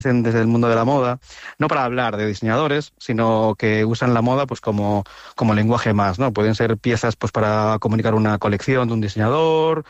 desde el mundo de la moda, no para hablar de diseñadores, sino que usan la moda pues como lenguaje más, ¿no? Pueden ser piezas pues para comunicar una colección de un diseñador,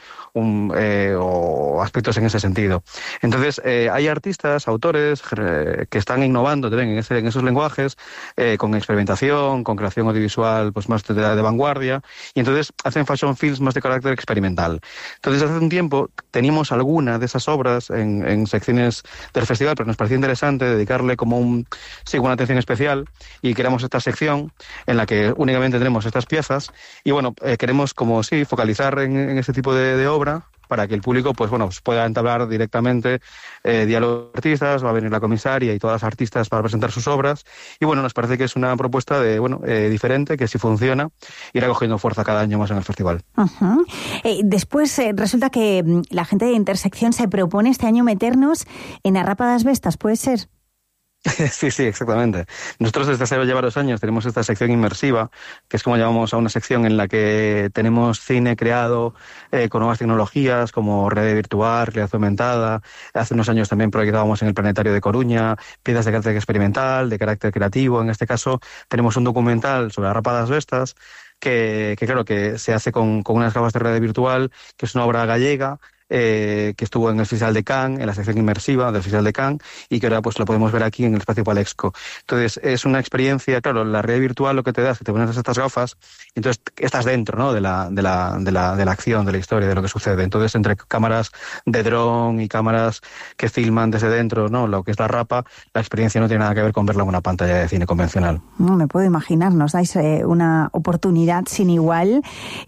o aspectos en ese sentido. Entonces, hay artistas, autores que están innovando también en esos lenguajes, con experimentación, con creación audiovisual pues más de vanguardia, y entonces hacen fashion films más de carácter experimental. Entonces, hace un tiempo teníamos alguna de esas obras en secciones del festival, pero nos parecía interesante dedicarle como una atención especial, y creamos esta sección en la que únicamente tenemos estas piezas, y bueno, queremos focalizar en este tipo de obra, para que el público pues pueda entablar directamente diálogo con artistas. Va a venir la comisaria y todas las artistas para presentar sus obras, y bueno, nos parece que es una propuesta diferente, que si funciona irá cogiendo fuerza cada año más en el festival. Uh-huh. Después resulta que la gente de Intersección se propone este año meternos en A Rapa das Bestas, ¿puede ser? Sí, exactamente. Nosotros desde hace ya varios años tenemos esta sección inmersiva, que es como llamamos a una sección en la que tenemos cine creado con nuevas tecnologías como realidad virtual, realidad aumentada. Hace unos años también proyectábamos en el Planetario de Coruña piezas de carácter experimental, de carácter creativo. En este caso tenemos un documental sobre A Rapa das Bestas, que claro, que se hace con unas gafas de realidad virtual, que es una obra gallega, que estuvo en el Festival de Cannes, en la sección inmersiva del Festival de Cannes, y que ahora pues la podemos ver aquí en el Espacio Palexco. Entonces es una experiencia, claro, la realidad virtual lo que te da es que te pones estas gafas, y entonces estás dentro, ¿no?, de la acción, de la historia, de lo que sucede. Entonces, entre cámaras de dron y cámaras que filman desde dentro, ¿no?, lo que es la rapa, la experiencia no tiene nada que ver con verla en una pantalla de cine convencional. No me puedo imaginar, nos dais una oportunidad sin igual,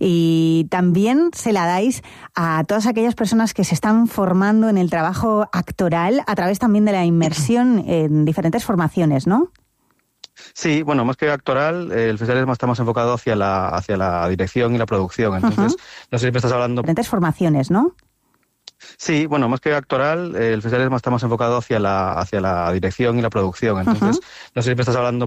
y también se la dais a todas aquellas personas que se están formando en el trabajo actoral a través también de la inmersión en diferentes formaciones, ¿no? Sí, bueno, más que actoral, el festival está más enfocado hacia la dirección y la producción. Entonces, no sé si me estás hablando... Diferentes formaciones, ¿no? Sí, bueno, más que actoral, el festival está más enfocado hacia la dirección y la producción. Entonces, no sé si me estás hablando